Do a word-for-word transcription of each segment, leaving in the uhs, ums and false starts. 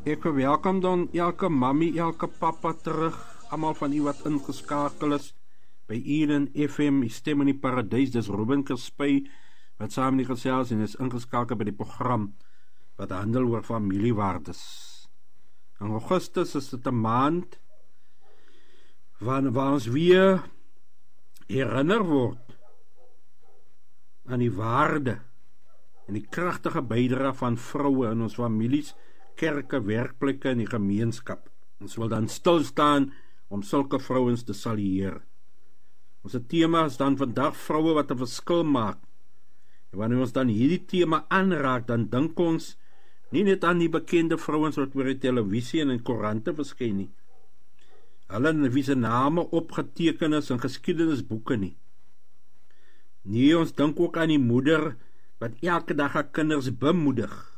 Ek verwelkom dan elke mammy, elke papa terug, almal van u wat ingeskakel is by Eden F M, die stem in die paradys. Dis Ruben Kerspy wat saam met die gesels en is ingeskakel by die program wat handel oor familiewaardes. In Augustus is dit 'n maand waar, waar ons weer herinner word aan die waarde en die kragtige bydrae van vroue in ons families, kerke, werkplekke en die gemeenskap. Ons wil dan stil staan om sulke vrouens te salueer. Ons tema is dan vandag vroue wat 'n verskil maak. En wanneer ons dan hierdie tema aanraak, dan dink ons nie net aan die bekende vrouens wat oor die televisie en in koerante verskyn nie. Hulle wie se name opgeteken is in geskiedenisboeke nie. Nee, ons dink ook aan die moeder wat elke dag haar kinders bemoedig.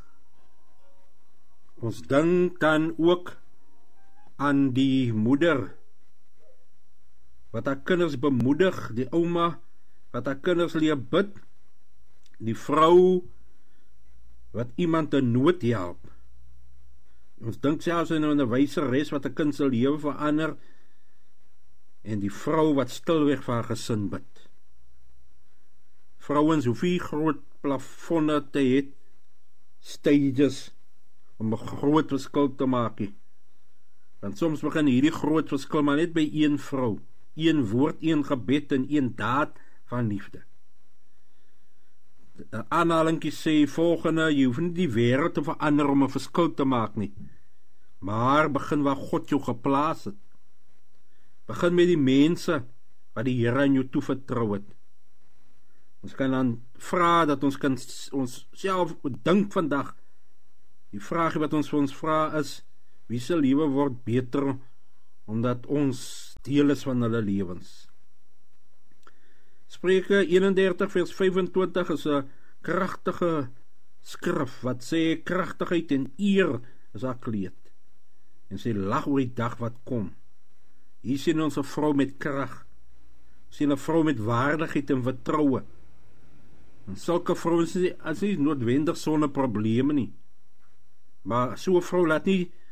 Ons dink dan ook aan die moeder wat haar kinders bemoedig, die ouma wat haar kinders leer bid, die vrou wat iemand in nood help. Ons dink selfs aan 'n wyseres wat 'n kind se lewe verander en die vrou wat stilweg vir haar gesin bid. Vrouens hoef nie groot plafonne te hê, stages om 'n groot verskil te maak nie. Want soms begin hierdie groot verskil maar net by een vrou, een woord, een gebed en een daad van liefde. 'n Aanhalingkie sê volgende: jy hoef nie die wêreld te verander om 'n verskil te maak nie, maar begin waar God jou geplaas het. Begin met die mense wat die Here aan jou toevertrou het. Ons kan dan vra dat ons kan ons self dink vandag. Die vraag wat ons vir ons vra is: wie se lewe word beter omdat ons deel is van hulle lewens? Spreuke eenendertig vers vyf-en-twintig is 'n kragtige skrif wat sê kragtigheid en eer is haar kleed en sy lag oor die dag wat kom. Hier sien ons 'n vrou met krag, sien 'n vrou met waardigheid en vertroue. En sulke vrouens is nie noodwendig sonder probleme nie, maar so 'n vrou laat nie